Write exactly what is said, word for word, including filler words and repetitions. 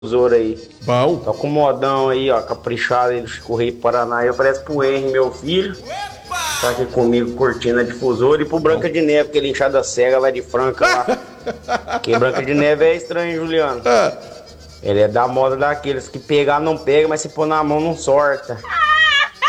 difusor aí. Bom. Tô com um modão aí, ó, caprichado aí do Chico Rei Paraná. Eu parece pro Henry, meu filho. Tá aqui comigo curtindo a difusora. E pro Branca de Neve, aquele inchada cega lá de Franca lá. Que Branca de Neve é estranho, Juliano. Ele é da moda daqueles que pegar não pega, mas se pôr na mão não sorta.